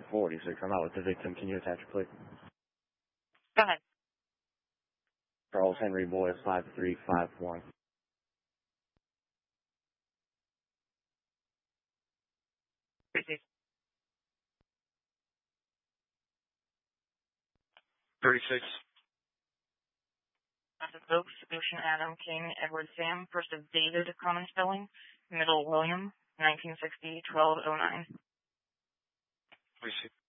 46. I'm out with the victim. Can you attach a plate? Go ahead. Charles Henry Boyle, 5351. Receive. 36. Massachusetts Oaks, Ocean Adam King, Edward Sam, first of David, common spelling, middle William, 1960, 1209. Receive.